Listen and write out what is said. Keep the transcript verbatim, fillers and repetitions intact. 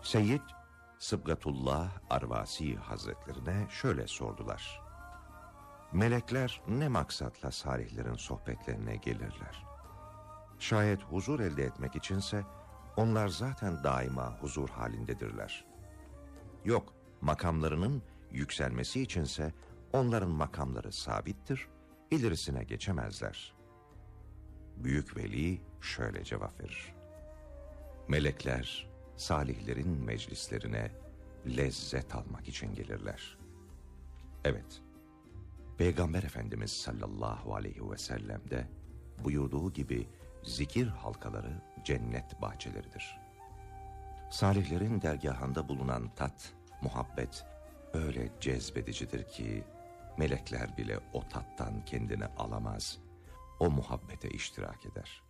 Seyyid Sıbgatullah Arvasi Hazretlerine şöyle sordular: melekler ne maksatla salihlerin sohbetlerine gelirler? Şayet huzur elde etmek içinse onlar zaten daima huzur halindedirler. Yok, makamlarının yükselmesi içinse onların makamları sabittir, ilerisine geçemezler. Büyük veli şöyle cevap verir: melekler salihlerin meclislerine lezzet almak için gelirler. Evet, Peygamber Efendimiz sallallahu aleyhi ve sellem de buyurduğu gibi zikir halkaları cennet bahçeleridir. Salihlerin dergahında bulunan tat, muhabbet öyle cezbedicidir ki melekler bile o tattan kendini alamaz, o muhabbete iştirak eder.